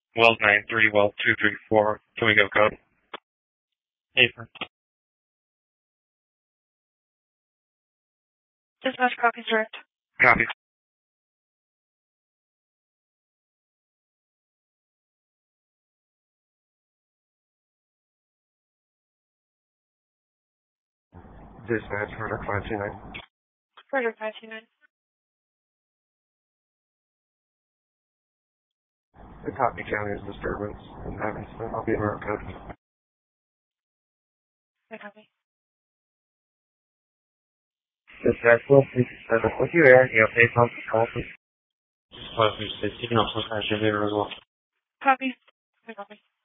Wells 93, Wells 234. Can we go code? Apron. Dispatch copies direct. Copy. Dispatch, Frederick 529. Frederick 529. The Cottony County is disturbance in Evanston. I'll be in route code. I copy. Dispatch, Will 67. With you, Aaron, you have pay pump call, please. Just close, you say, keeping up some kind of as well. Copy. I copy.